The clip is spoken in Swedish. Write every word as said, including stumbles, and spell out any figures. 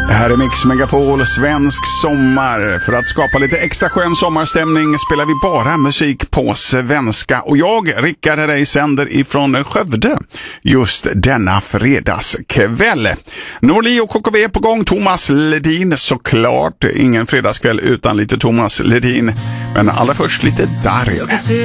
Det här är Mix Megapol, svensk sommar. För att skapa lite extra skön sommarstämning spelar vi bara musik på svenska. Och jag, Rickard Herrey, sänder ifrån Skövde just denna fredagskväll. Norli och K K V på gång, Thomas Ledin såklart. Ingen fredagskväll utan lite Thomas Ledin. Men allra först lite Darin.